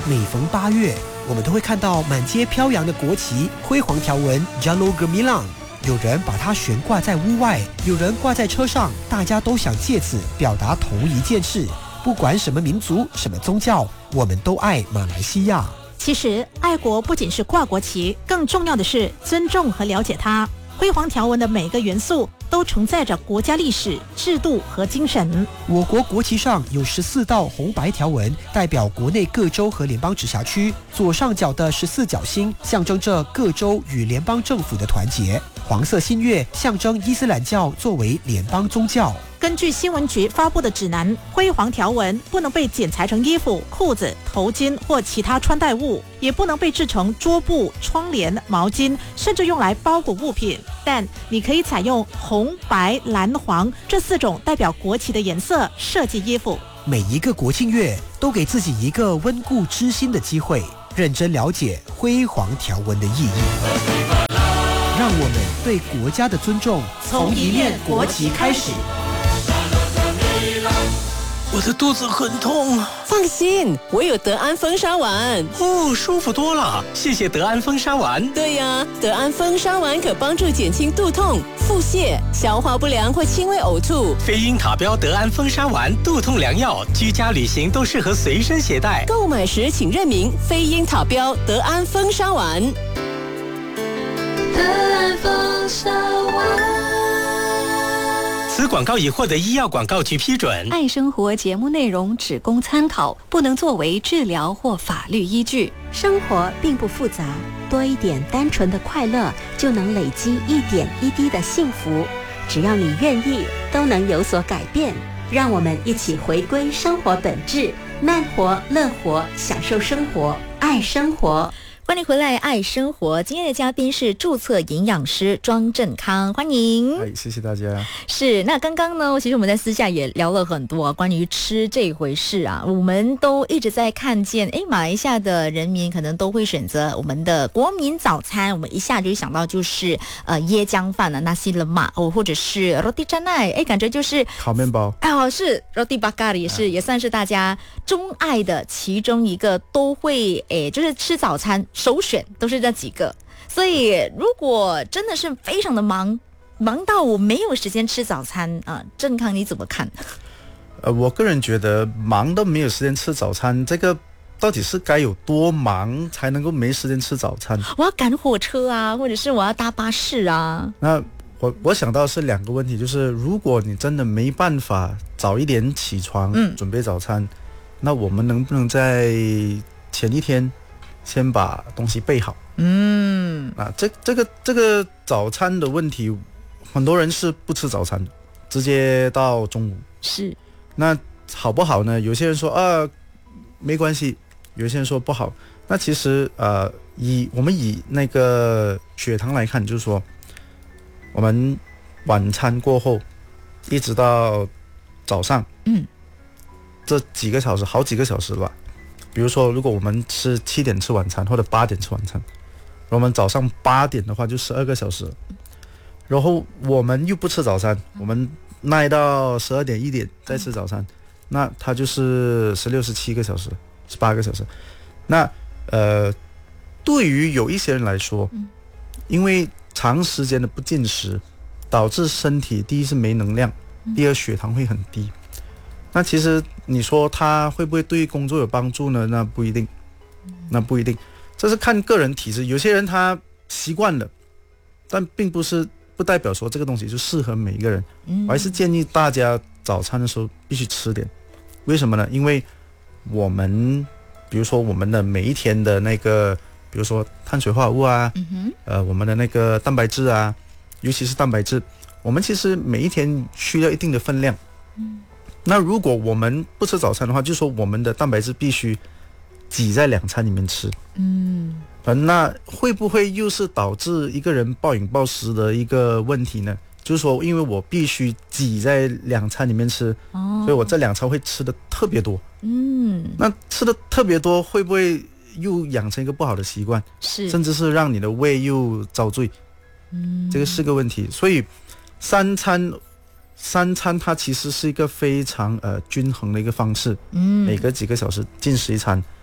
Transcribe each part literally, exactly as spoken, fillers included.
每逢八月，我们都会看到满街飘扬的国旗，辉煌条纹 Jalur Gemilang。有人把它悬挂在屋外，有人挂在车上，大家都想借此表达同一件事：不管什么民族、什么宗教，我们都爱马来西亚。 其实，爱国不仅是挂国旗，更重要的是尊重和了解它。辉煌条纹的每个元素都承载着国家历史、制度和精神。 我国国旗上有十四道红白条纹，代表国内各州和联邦直辖区。左上角的十四角星象征着各州与联邦政府的团结。黄色新月象征伊斯兰教作为联邦宗教。 根据新闻局发布的指南，辉煌条纹不能被剪裁成衣服、裤子、头巾或其他穿戴物，也不能被制成桌布、窗帘、毛巾，甚至用来包裹物品。但你可以采用红、白、蓝、黄这四种代表国旗的颜色设计衣服。 每一个国庆月都给自己一个温故知新的机会，认真了解辉煌条纹的意义。让我们对国家的尊重从一面国旗开始。 我的肚子很痛。 放心，我有德安风沙丸。 哦，舒服多了，谢谢德安风沙丸。 对呀，德安风沙丸可帮助减轻肚痛、腹泻、消化不良或轻微呕吐。 非英塔标德安风沙丸，肚痛良药，居家旅行都适合随身携带。 购买时请认明非英塔标德安风沙丸。德安风沙丸。 此广告已获得医药广告局批准。 爱生活节目内容只供参考，不能作为治疗或法律依据。 生活并不复杂，多一点单纯的快乐，就能累积一点一滴的幸福。只要你愿意，都能有所改变。让我们一起回归生活本质，慢活、乐活，享受生活，爱生活。 欢迎回来，爱生活。今天的嘉宾是注册营养师庄振康，欢迎。 哎，谢谢大家。 是，那刚刚呢，其实我们在私下也聊了很多关于吃这一回事啊。我们都一直在看见，哎，马来西亚的人民可能都会选择我们的国民早餐，我们一下就想到就是呃椰浆饭啊 ，nasi lemak 哦，或者是 roti canai， 哎，感觉就是烤面包。 哦，是 roti bakar 也是、啊、也算是大家钟爱的其中一个，都会哎，就是吃早餐。首选都是这几个，所以如果真的是非常的忙，忙到我没有时间吃早餐啊，振康你怎么看？ 呃，我个人觉得忙到没有时间吃早餐，这个到底是该有多忙才能够没时间吃早餐？ 我要赶火车啊，或者是我要搭巴士啊。 那我我想到是两个问题，就是如果你真的没办法早一点起床、嗯、准备早餐，那我们能不能在前一天先把东西备好？嗯，啊，这这个这个早餐的问题，很多人是不吃早餐的，直接到中午。 是， 那好不好呢？有些人说啊没关系，有些人说不好。那其实呃，以我们以那个血糖来看，就是说，我们晚餐过后一直到早上，嗯，这几个小时，好几个小时吧。比如说，如果我们吃七点吃晚餐，或者八点吃晚餐，我们早上八点的话就十二个小时，然后我们又不吃早餐，我们耐到十二点一点再吃早餐，那它就是十六十七个小时，十八个小时。那呃，对于有一些人来说，因为长时间的不进食，导致身体第一是没能量，第二血糖会很低。那其实你说它会不会对工作有帮助呢？那不一定，那不一定，这是看个人体质。有些人他习惯了，但并不是不代表说这个东西就适合每一个人。我还是建议大家早餐的时候必须吃点。为什么呢？因为我们比如说我们的每一天的那个，比如说碳水化合物啊，嗯、呃，我们的那个蛋白质啊，尤其是蛋白质，我们其实每一天需要一定的分量。嗯，那如果我们不吃早餐的话，就说我们的蛋白质必须挤在两餐里面吃。嗯，那会不会又是导致一个人暴饮暴食的一个问题呢？就是说，因为我必须挤在两餐里面吃，哦、所以我这两餐会吃的特别多。嗯，那吃的特别多，会不会又养成一个不好的习惯？是，甚至是让你的胃又遭罪。嗯，这个是个问题。所以三餐。三餐它其实是一个非常呃均衡的一个方式，嗯，每隔几个小时进食一餐，它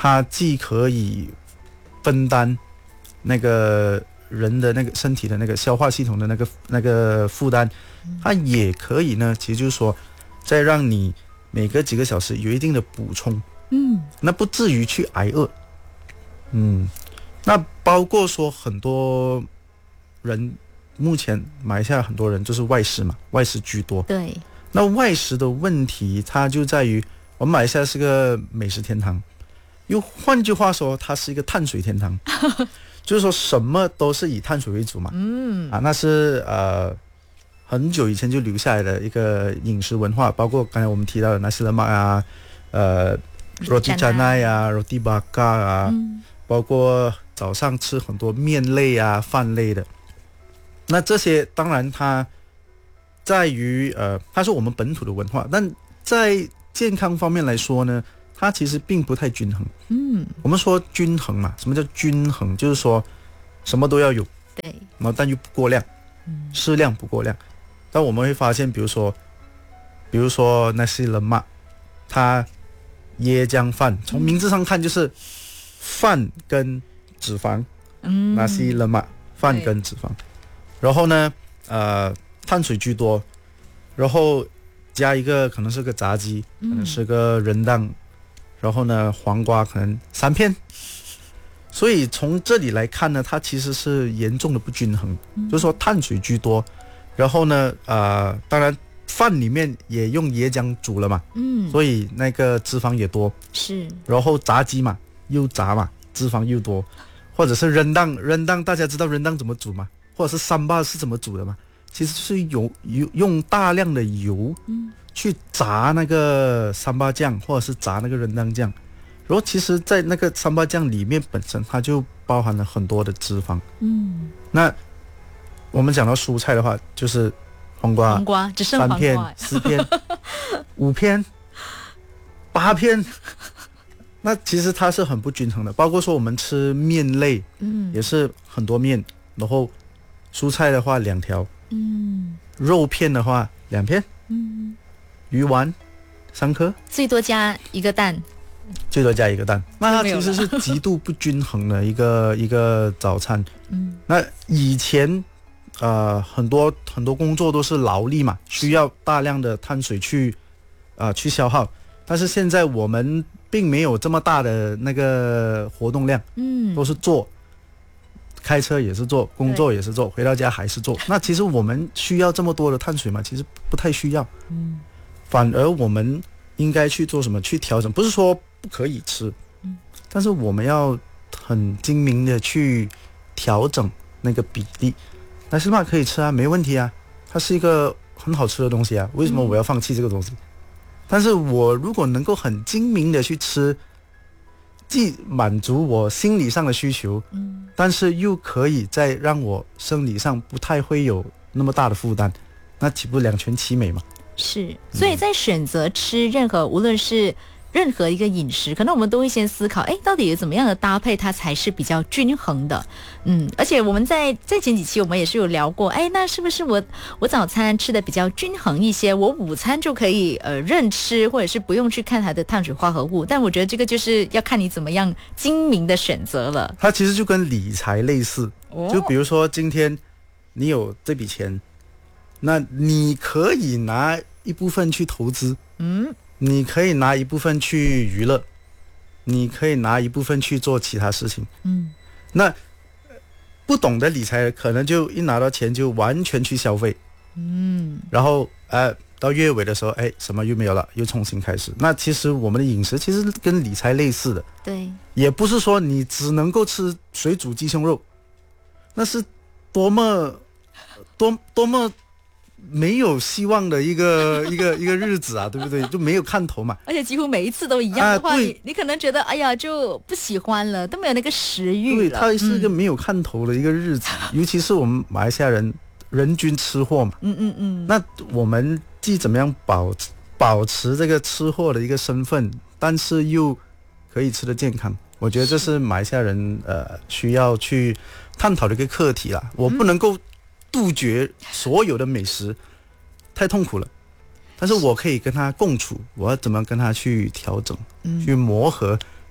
它既可以分担那个人的那个身体的那个消化系统的那个那个负担，它也可以呢，其实就是说再让你每隔几个小时有一定的补充， 嗯， 那不至于去挨饿。嗯，那包括说很多人目前马来西亚很多人就是外食嘛，外食居多。 对， 那外食的问题它就在于我们马来西亚是个美食天堂，又换句话说它是一个碳水天堂就是说什么都是以碳水为主嘛。 嗯啊，那是呃很久以前就留下来的一个饮食文化，包括刚才我们提到的nasi lemak啊，呃 roti canai 啊 roti bakar 啊、嗯、包括早上吃很多面类啊饭类的。那这些当然它在于呃它是我们本土的文化，但在健康方面来说呢，它其实并不太均衡。 嗯， 我们说均衡嘛，什么叫均衡？就是说什么都要有， 对， 然后但又不过量，嗯，适量不过量。但我们会发现，比如说，比如说nasi lemak，它椰浆饭，从名字上看就是饭跟脂肪，嗯，nasi lemak饭跟脂肪，然后呢，呃，碳水居多，然后加一个可能是个炸鸡，可能是个仁当，然后呢，黄瓜可能三片。所以从这里来看呢，它其实是严重的不均衡，嗯、就是说碳水居多，然后呢，呃，当然饭里面也用椰浆煮了嘛，嗯，所以那个脂肪也多， 是。 然后炸鸡嘛，又炸嘛，脂肪又多，或者是仁当，仁当大家知道仁当怎么煮吗？或者是三巴是怎么煮的吗？其实是有有用大量的油，嗯，去炸那个三巴酱，或者是炸那个仁当酱。然后其实在那个三巴酱里面本身它就包含了很多的脂肪，嗯，那我们讲到蔬菜的话，就是黄瓜， 黄瓜只剩黄瓜， 三片、四片、五片、八片，那其实它是很不均衡的。包括说我们吃面类，嗯，也是很多面，然后蔬菜的话两条，嗯，肉片的话两片，嗯，鱼丸三颗， 最多加一个蛋。 最多加一个蛋，那它其实是极度不均衡的一个一个早餐。嗯，那以前呃很多很多工作都是劳力嘛，需要大量的碳水去啊、呃、去消耗，但是现在我们并没有这么大的那个活动量，嗯，都是做，开车也是做，工作也是做，回到家还是做。那其实我们需要这么多的碳水吗？其实不太需要。嗯，反而我们应该去做什么？去调整，不是说不可以吃，嗯，但是我们要很精明的去调整那个比例。那起码可以吃啊，没问题啊，它是一个很好吃的东西啊，为什么我要放弃这个东西？嗯、但是我如果能够很精明的去吃，既满足我心理上的需求，嗯，但是又可以再让我生理上不太会有那么大的负担，那岂不两全其美嘛？ 是，所以在选择吃任何，无论是任何一个饮食，可能我们都会先思考，哎，到底有怎么样的搭配它才是比较均衡的？嗯，而且我们在在前几期我们也是有聊过，哎，那是不是我我早餐吃的比较均衡一些，我午餐就可以呃任吃，或者是不用去看它的碳水化合物？但我觉得这个就是要看你怎么样精明的选择了。 它其实就跟理财类似，哦、就比如说今天你有这笔钱。那你可以拿一部分去投资，嗯，你可以拿一部分去娱乐，你可以拿一部分去做其他事情，嗯，那不懂得理财可能就一拿到钱就完全去消费，嗯，然后呃到月尾的时候，哎，什么又没有了，又重新开始。那其实我们的饮食其实跟理财类似的， 对， 也不是说你只能够吃水煮鸡胸肉，那是多么多多么。没有希望的一个一个一个日子啊，对不对？就没有看头嘛。 而且几乎每一次都一样的话，啊、你你可能觉得哎呀就不喜欢了，都没有那个食欲了。 对，它是一个没有看头的一个日子，嗯、尤其是我们马来西亚人人均吃货嘛。嗯嗯嗯。那我们既怎么样保保持这个吃货的一个身份，但是又可以吃得健康？我觉得这是马来西亚人呃需要去探讨的一个课题啦。我不能够杜绝所有的美食，太痛苦了。但是我可以跟他共处，我要怎么跟他去调整、嗯、去磨合，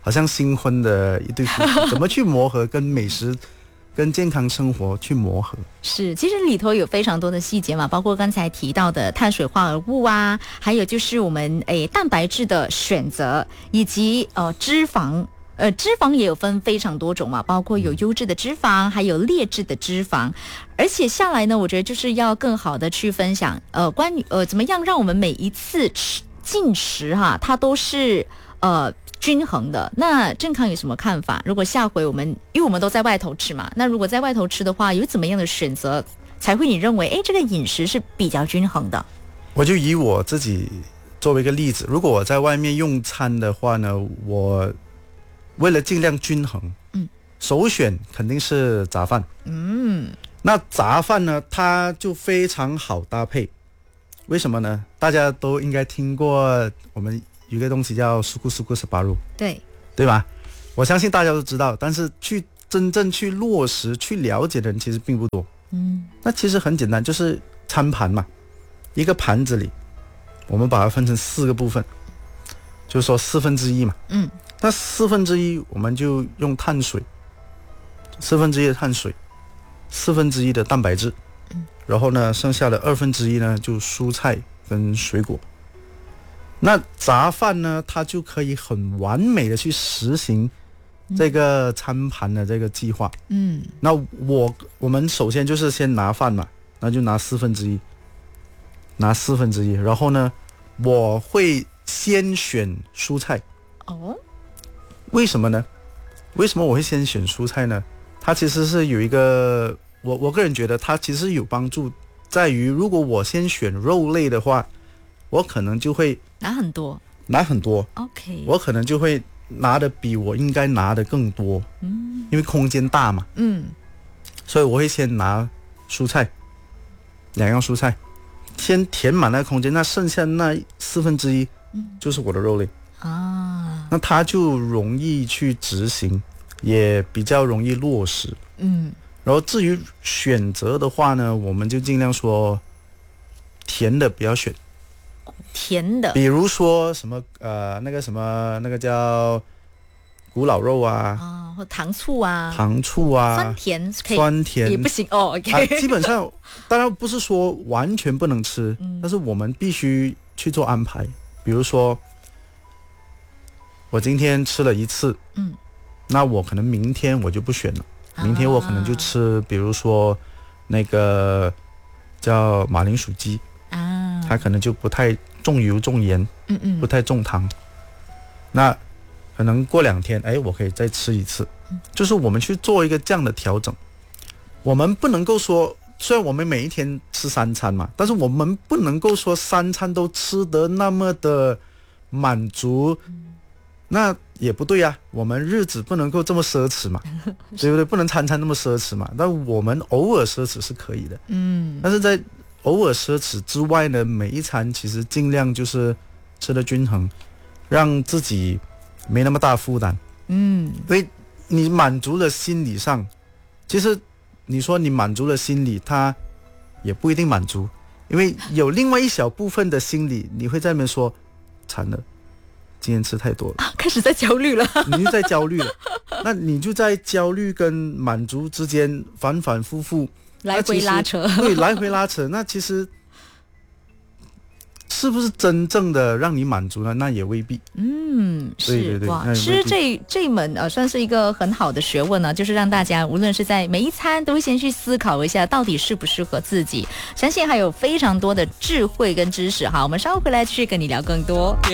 好像新婚的一对夫妻，怎么去磨合跟美食跟健康生活去磨合。 是，其实里头有非常多的细节嘛，包括刚才提到的碳水化合物啊，还有就是我们诶蛋白质的选择，以及呃脂肪。呃，脂肪也有分非常多种嘛，包括有优质的脂肪，还有劣质的脂肪。而且下来呢，我觉得就是要更好的去分享，呃，关于呃怎么样让我们每一次吃进食哈，它都是呃均衡的。那健康有什么看法？如果下回我们，因为我们都在外头吃嘛，那如果在外头吃的话，有怎么样的选择才会你认为，哎，这个饮食是比较均衡的？ 我就以我自己作为一个例子，如果我在外面用餐的话呢，我为了尽量均衡，嗯，首选肯定是杂饭，嗯，那杂饭呢，它就非常好搭配，为什么呢？大家都应该听过，我们有一个东西叫苏库苏库斯巴鲁， 对， 对吧？我相信大家都知道，但是去真正去落实、去了解的人其实并不多，嗯，那其实很简单，就是餐盘嘛，一个盘子里，我们把它分成四个部分，就是说四分之一嘛，嗯。那四分之一我们就用碳水，四分之一的碳水，四分之一的蛋白质，然后呢，剩下的二分之一呢就蔬菜跟水果。那杂饭呢，它就可以很完美的去实行这个餐盘的这个计划。嗯，那我我们首先就是先拿饭嘛，那就拿四分之一，拿四分之一，然后呢，我会先选蔬菜。哦。为什么呢？为什么我会先选蔬菜呢？它其实是有一个，我我个人觉得它其实有帮助，在于如果我先选肉类的话，我可能就会拿很多， 拿很多。 OK， 我可能就会拿的比我应该拿的更多，嗯，因为空间大嘛，嗯，所以我会先拿蔬菜，两样蔬菜，先填满那个空间，那剩下那四分之一，就是我的肉类。啊，那它就容易去执行，也比较容易落实。嗯，然后至于选择的话呢，我们就尽量说甜的不要选， 甜的， 比如说什么呃那个什么那个叫古老肉啊， 啊，或糖醋啊， 糖醋啊， 酸甜可以， 酸甜也不行哦。OK， 啊、基本上当然不是说完全不能吃，嗯、但是我们必须去做安排，比如说。我今天吃了一次，嗯，那我可能明天我就不选了，啊、明天我可能就吃，比如说那个叫马铃薯鸡啊，它可能就不太重油重盐，嗯嗯，不太重糖。那可能过两天，哎，我可以再吃一次，嗯、就是我们去做一个这样的调整。我们不能够说，虽然我们每一天吃三餐嘛，但是我们不能够说三餐都吃得那么的满足。嗯那也不对啊，我们日子不能够这么奢侈嘛，对不对？不能餐餐那么奢侈嘛。但我们偶尔奢侈是可以的，嗯。但是在偶尔奢侈之外呢，每一餐其实尽量就是吃得均衡，让自己没那么大负担，嗯。因为你满足了心理上，其实你说你满足了心理，它也不一定满足，因为有另外一小部分的心理，你会在那边说，惨了。今天吃太多了， 啊、开始在焦虑了， 你就在焦虑了，那你就在焦虑跟满足之间反反复复来回拉扯， 对，来回拉扯。那其实是不是真正的让你满足呢？那也未必。嗯， 是， 对对对， 哇，吃这这一门呃，算是一个很好的学问呢，就是让大家无论是在每一餐都先去思考一下，到底适不适合自己。相信还有非常多的智慧跟知识哈，我们稍后回来继续跟你聊更多。